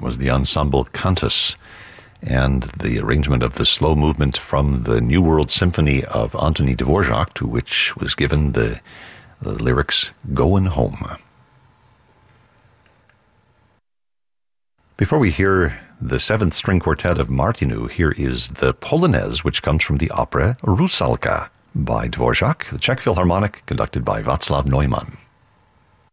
was the ensemble Cantus, and the arrangement of the slow movement from the New World Symphony of Anthony Dvorak, to which was given the lyrics Goin' Home. Before we hear the seventh string quartet of Martinu, here is the Polonaise, which comes from the opera Rusalka by Dvorak, the Czech Philharmonic, conducted by Václav Neumann.